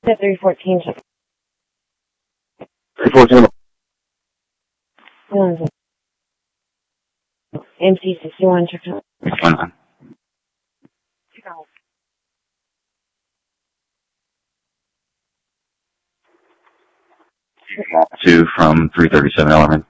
314. 314. MC61, check out. What's going on? Check out. 2 from 337 Ellerman.